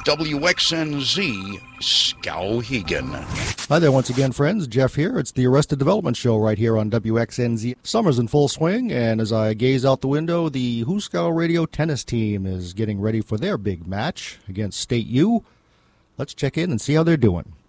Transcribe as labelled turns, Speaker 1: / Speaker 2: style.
Speaker 1: WXNZ, Skowhegan.
Speaker 2: Hi there once again, friends. Jeff here. It's the Arrested Development Show right here on WXNZ. Summer's in full swing, and as I gaze out the window, the Hooskow Radio tennis team is getting ready for their big match against State U. Let's check in and see how they're doing.